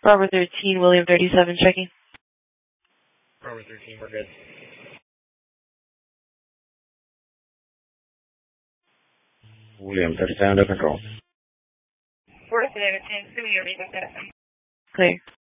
Bravo 13, William 37, checking. Bravo 13, we're good. William 37 under control. Forest Davidson, assuming your vehicle status. Clear.